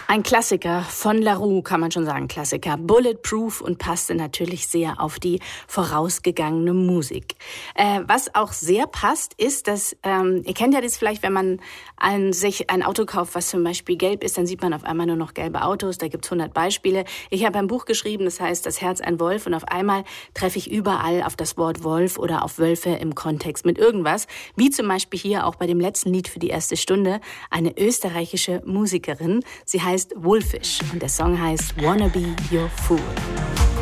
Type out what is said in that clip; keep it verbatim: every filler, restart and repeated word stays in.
Ein Klassiker von La Roux, kann man schon sagen, Klassiker. Bulletproof und passte natürlich sehr auf die vorausgegangene Musik. Äh, was auch sehr passt, ist, dass, ähm, ihr kennt ja das vielleicht, wenn man ein, sich ein Auto kauft, was zum Beispiel gelb ist, dann sieht man auf einmal nur noch gelbe Autos. Da gibt's hundert Beispiele. Ich habe ein Buch geschrieben, das heißt Das Herz ein Wolf, und auf einmal treffe ich überall auf das Wort Wolf oder auf Wölfe im Kontext mit irgendwas. Wie zum Beispiel hier auch bei dem letzten Lied für die erste Stunde, eine österreichische Musikerin. Sie heißt Wolfish und der Song heißt Wanna Be Your Fool.